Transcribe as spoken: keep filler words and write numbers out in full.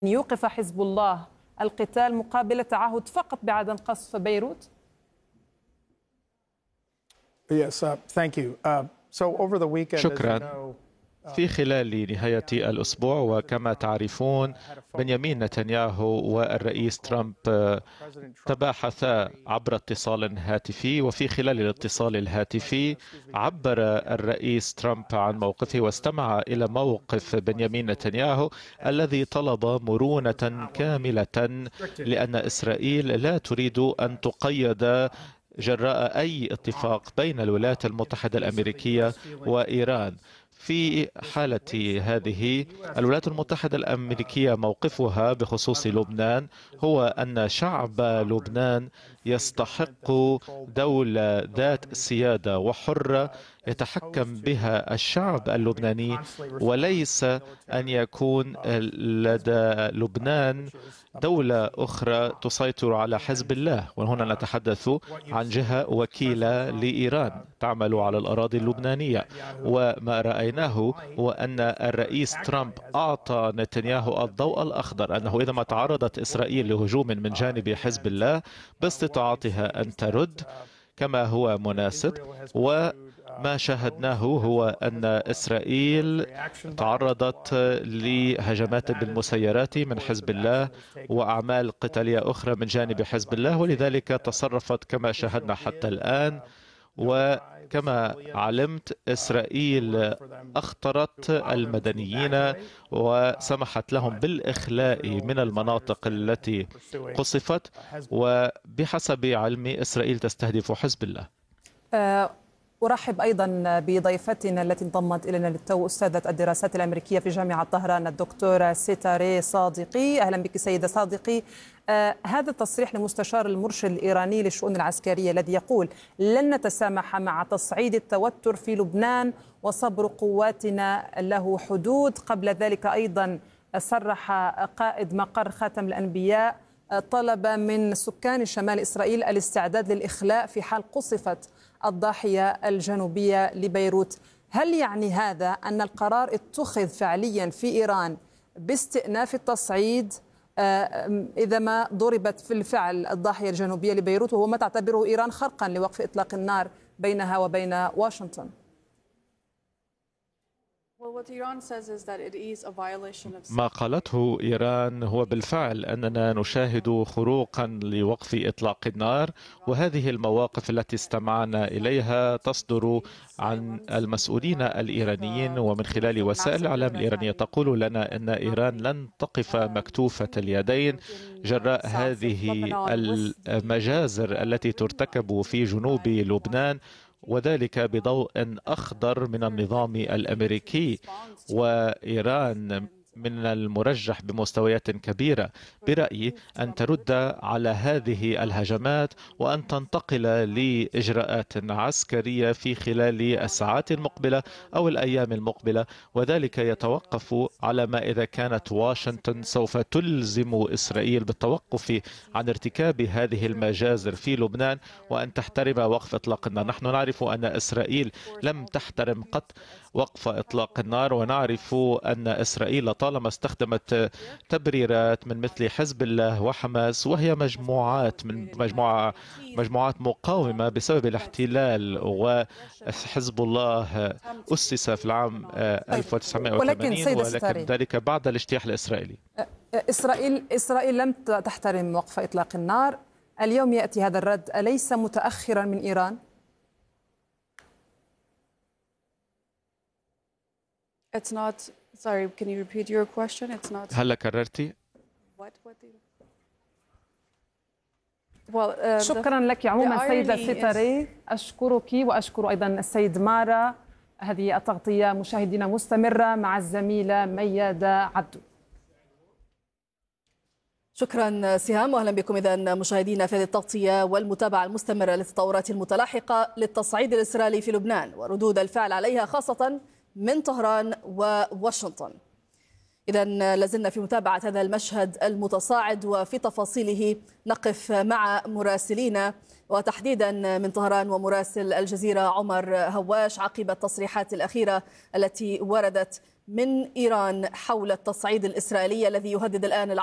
يوقف حزب الله القتال مقابل تعهد فقط بعدم قصف بيروت؟ شكرا. في خلال نهاية الأسبوع وكما تعرفون بنيامين نتنياهو والرئيس ترامب تباحثا عبر اتصال هاتفي، وفي خلال الاتصال الهاتفي عبر الرئيس ترامب عن موقفه واستمع إلى موقف بنيامين نتنياهو الذي طلب مرونة كاملة، لأن إسرائيل لا تريد أن تقيد جراء أي اتفاق بين الولايات المتحدة الأمريكية وإيران. في حالة هذه الولايات المتحدة الأمريكية موقفها بخصوص لبنان هو أن شعب لبنان يستحق دولة ذات سيادة وحرة يتحكم بها الشعب اللبناني، وليس أن يكون لدى لبنان دولة أخرى تسيطر على حزب الله. وهنا نتحدث عن جهة وكيلة لإيران تعمل على الأراضي اللبنانية. وما رأيناه هو أن الرئيس ترامب أعطى نتنياهو الضوء الأخضر أنه إذا ما تعرضت إسرائيل لهجوم من جانب حزب الله باستطاعتها أن ترد كما هو مناسب. وما شاهدناه هو أن إسرائيل تعرضت لهجمات بالمسيرات من حزب الله وأعمال قتالية أخرى من جانب حزب الله، ولذلك تصرفت كما شاهدنا حتى الآن. وكما علمت إسرائيل أخطرت المدنيين وسمحت لهم بالإخلاء من المناطق التي قصفت، وبحسب علمي إسرائيل تستهدف حزب الله. أرحب أيضا بضيفتنا التي انضمت إلينا للتو، أستاذة الدراسات الأمريكية في جامعة طهران الدكتورة سيتاري صادقي. أهلا بك سيدة صادقي. آه هذا التصريح لمستشار المرشد الإيراني للشؤون العسكرية الذي يقول لن نتسامح مع تصعيد التوتر في لبنان وصبر قواتنا له حدود. قبل ذلك أيضا صرح قائد مقر خاتم الأنبياء طلب من سكان شمال إسرائيل الاستعداد للإخلاء في حال قصفت الضاحية الجنوبية لبيروت. هل يعني هذا أن القرار اتخذ فعليا في إيران باستئناف التصعيد إذا ما ضربت في الفعل الضاحية الجنوبية لبيروت، وهو ما تعتبره إيران خرقا لوقف إطلاق النار بينها وبين واشنطن؟ ما قالته إيران هو بالفعل أننا نشاهد خروقا لوقف إطلاق النار، وهذه المواقف التي استمعنا إليها تصدر عن المسؤولين الإيرانيين ومن خلال وسائل الإعلام الإيرانية تقول لنا أن إيران لن تقف مكتوفة اليدين جراء هذه المجازر التي ترتكب في جنوب لبنان، وذلك بضوء أخضر من النظام الأمريكي. وإيران من المرجح بمستويات كبيرة برأيي أن ترد على هذه الهجمات وأن تنتقل لإجراءات عسكرية في خلال الساعات المقبلة أو الأيام المقبلة، وذلك يتوقف على ما إذا كانت واشنطن سوف تلزم إسرائيل بالتوقف عن ارتكاب هذه المجازر في لبنان وأن تحترم وقف إطلاق النار. نحن نعرف أن إسرائيل لم تحترم قط وقف إطلاق النار، ونعرف أن إسرائيل طالما استخدمت تبريرات من مثل حزب الله وحماس، وهي مجموعات من مجموعة مجموعات مقاومة بسبب الاحتلال. وحزب الله أسس في العام ألف وتسعمائة وثمانين، ولكن, ولكن ذلك بعد الاجتياح الإسرائيلي. إسرائيل إسرائيل لم تحترم وقف إطلاق النار، اليوم يأتي هذا الرد، أليس متأخرا من إيران؟ It's not. Sorry, can you repeat your question? It's not. هل كررتي؟ What? What did... well, uh, شكرا لك عموما سيدة سيتاري. أشكرك وأشكر أيضا السيد مارا. هذه التغطية مشاهدينا مستمرة مع الزميلة ميادة عبدو. شكرا سهام، واهلا بكم اذا مشاهدينا في هذه التغطيه والمتابعه المستمره للتطورات المتلاحقه للتصعيد الاسرائيلي في لبنان وردود الفعل عليها خاصه من طهران وواشنطن. إذا لازلنا في متابعة هذا المشهد المتصاعد، وفي تفاصيله نقف مع مراسلينا وتحديدا من طهران ومراسل الجزيرة عمر هواش عقب التصريحات الأخيرة التي وردت من إيران حول التصعيد الإسرائيلي الذي يهدد الآن